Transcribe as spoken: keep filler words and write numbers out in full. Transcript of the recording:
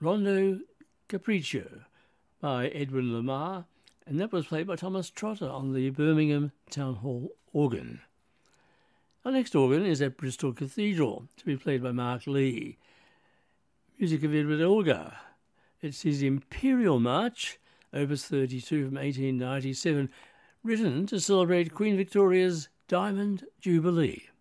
Rondo Capriccio by Edwin Lamar, and that was played by Thomas Trotter on the Birmingham Town Hall organ. Our next organ is at Bristol Cathedral, to be played by Mark Lee. Music of Edward Elgar. It's his Imperial March, Opus thirty-two from eighteen ninety-seven, written to celebrate Queen Victoria's Diamond Jubilee.